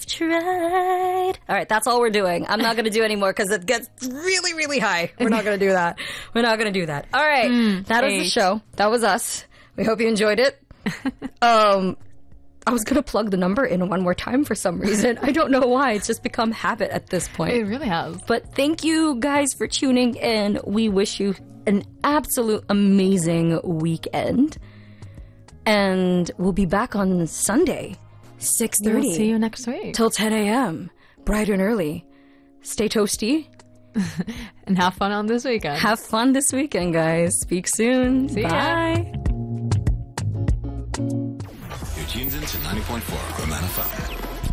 tried. All right, that's all we're doing. I'm not going to do any more because it gets really, really high. We're not going to do that. We're not going to do that. All right, that was the show. That was us. We hope you enjoyed it. I was going to plug the number in one more time for some reason. I don't know why. It's just become habit at this point. It really has. But thank you guys for tuning in. We wish you an absolute amazing weekend. And we'll be back on Sunday, 6:30. We'll see you next week. Till 10 a.m. Bright and early. Stay toasty. And have fun on this weekend. Have fun this weekend, guys. Speak soon. See ya. Bye. You're tuned in to 90.4 Roman FM.